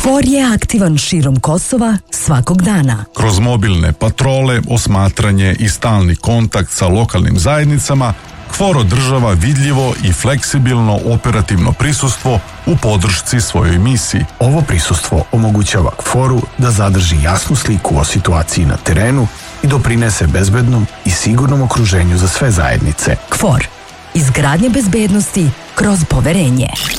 KFOR je aktivan širom Kosova svakog dana. Kroz mobilne patrole, osmatranje i stalni kontakt sa lokalnim zajednicama, KFOR održava vidljivo i fleksibilno operativno prisustvo u podršci svojoj misiji. Ovo prisustvo omogućava KFOR-u da zadrži jasnu sliku o situaciji na terenu i doprinese bezbednom i sigurnom okruženju za sve zajednice. KFOR. Izgradnja bezbednosti kroz poverenje.